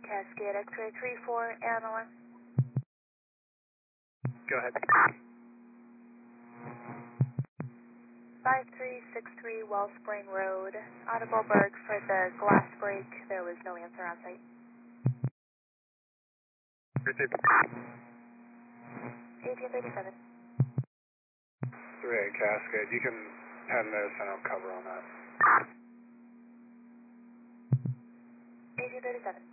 Cascade X-ray 34, Analyst. Go ahead. 5363 Wellspring Road, Audibleburg for the glass break. There was no answer on site. Received. 1837. 3A Cascade. You can pen this and I'll cover on that. 1837.